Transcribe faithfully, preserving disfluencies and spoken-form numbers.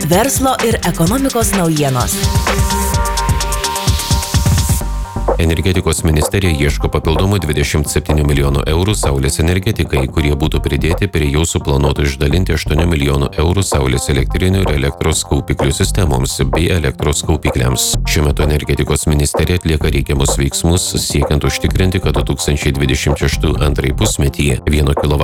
Verslo ir ekonomikos naujienos. Energetikos ministerija ieško papildomų dvidešimt septynių milijonų eurų saulės energetikai, kurie būtų pridėti prie jau suplanuotų išdalinti aštuonių milijonų eurų saulės elektrinių ir elektros kaupiklių sistemoms bei elektros kaupikliams. Šiuo metu energetikos ministerija atlieka reikiamus veiksmus, siekiant užtikrinti, kad du tūkstančiai dvidešimt šeštų antrąjį pusmetį vieno kilovato